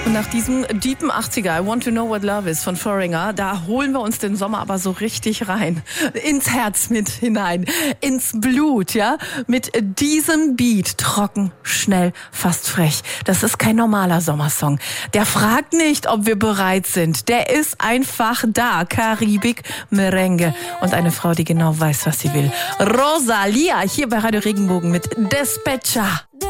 Und nach diesem deepen 80er, I Want to Know What Love Is von Foreigner, da holen wir uns den Sommer aber so richtig rein. Ins Herz mit hinein, ins Blut, ja. Mit diesem Beat, trocken, schnell, fast frech. Das ist kein normaler Sommersong. Der fragt nicht, ob wir bereit sind. Der ist einfach da. Karibik, Merengue und eine Frau, die genau weiß, was sie will. Rosalia, hier bei Radio Regenbogen mit Despecha.